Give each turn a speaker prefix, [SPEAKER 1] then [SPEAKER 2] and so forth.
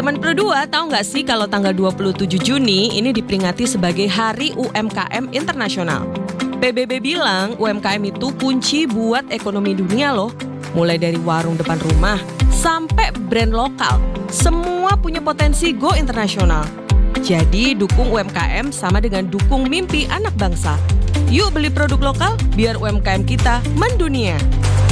[SPEAKER 1] Sobat Pro 2, tahu nggak sih kalau tanggal 27 Juni ini diperingati sebagai Hari UMKM Internasional? PBB bilang UMKM itu kunci buat ekonomi dunia loh. Mulai dari warung depan rumah sampai brand lokal, semua punya potensi go internasional. Jadi dukung UMKM sama dengan dukung mimpi anak bangsa. Yuk beli produk lokal biar UMKM kita mendunia.